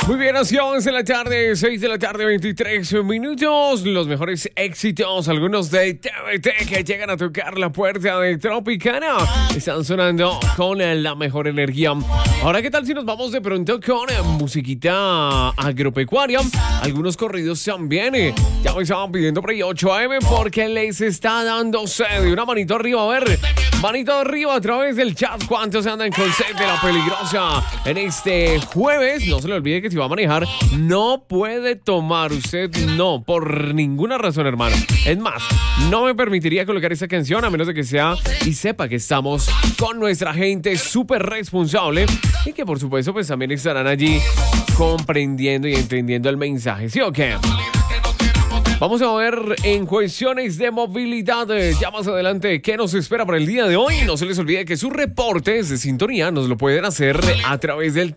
Muy bien, así 11 de la tarde, 6 de la tarde, 23 minutos. Los mejores éxitos, algunos de TBT que llegan a tocar la puerta de Tropicana, están sonando con la mejor energía. Ahora, ¿qué tal si nos vamos de pronto con musiquita agropecuaria? Algunos corridos también. Ya me estaban pidiendo por ahí 8 AM porque les está dando sed. Una manito arriba, a ver. Manito arriba a través del chat. ¿Cuántos andan con sed de la peligrosa en este jueves? No se le olvide que si va a manejar, no puede tomar. Usted no, por ninguna razón, hermano. Es más, no me permitiría colocar esa canción a menos de que sea y sepa que estamos con nuestra gente súper responsable y que por supuesto pues también estarán allí comprendiendo y entendiendo el mensaje. ¿Sí o qué? Vamos a ver en cuestiones de movilidad ya más adelante qué nos espera para el día de hoy. No se les olvide que sus reportes de sintonía nos lo pueden hacer a través del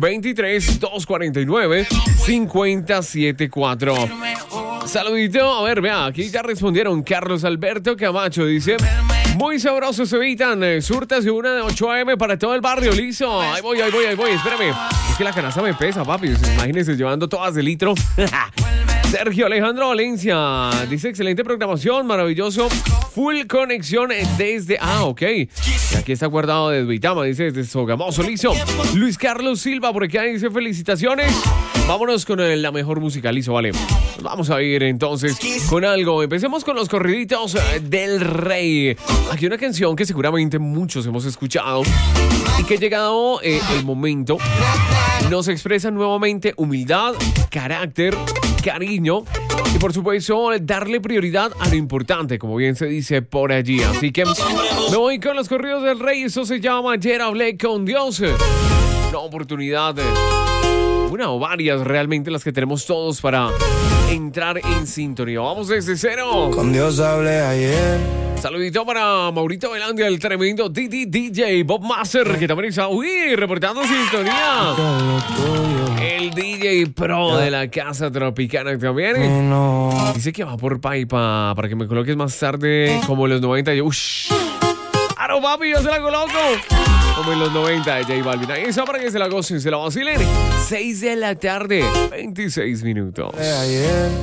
323-249-5074. Saludito, a ver, vea, aquí ya respondieron. Carlos Alberto Camacho dice: muy sabroso se evitan, surtas de una de 8 AM para todo el barrio, listo. Ahí voy, espérame. Es que la canasta me pesa, papi, imagínense llevando todas de litro. Sergio Alejandro Valencia dice: excelente programación, maravilloso, full conexión desde... ok. Y aquí está guardado desde Duitama, dice desde Sogamoso, listo. Luis Carlos Silva por acá dice: felicitaciones. Vámonos con la mejor música, listo, vale. Vamos a ir entonces con algo. Empecemos con los corriditos del rey. Aquí una canción que seguramente muchos hemos escuchado y que llegado el momento nos expresa nuevamente humildad, carácter, cariño y por supuesto darle prioridad a lo importante, como bien se dice por allí. Así que me voy con los corridos del rey. Eso se llama Ayer hablé con Dios. Una oportunidad, una o varias realmente las que tenemos todos para entrar en sintonía. Vamos desde cero. Con Dios hablé ayer. Saludito para Maurito Velandia, el tremendo DJ Bob Master, que también está reportando sintonía. El DJ pro de la Casa Tropicana también. Dice que va por Paipa para que me coloques más tarde como en los 90. ¡Aro, papi! Yo se la coloco como en los 90 de J Balvin. Ahí está para que se la gocen, se la vacilen. 6 de la tarde, 26 minutos.